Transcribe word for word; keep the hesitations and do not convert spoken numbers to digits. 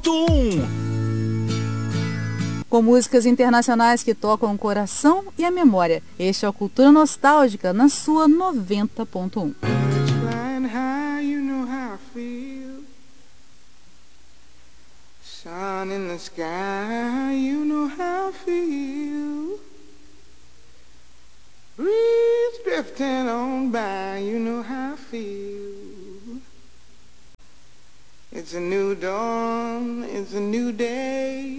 ponto um. Com músicas internacionais que tocam o coração e a memória. Este é o Cultura Nostálgica na sua noventa ponto um. Sun in the sky, you know how I feel. Breeze drifting on by, you know how I feel. It's a new dawn, it's a new day.